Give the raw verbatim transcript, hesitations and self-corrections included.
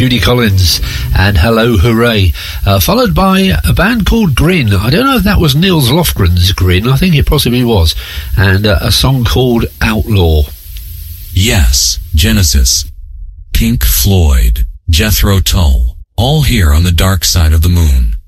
Judy Collins and Hello Hooray, uh, followed by a band called Grin. I don't know if that was Nils Lofgren's Grin, I think it possibly was, and uh, a song called Outlaw. Yes, Genesis, Pink Floyd, Jethro Tull, all here on the Dark Side of the Moon.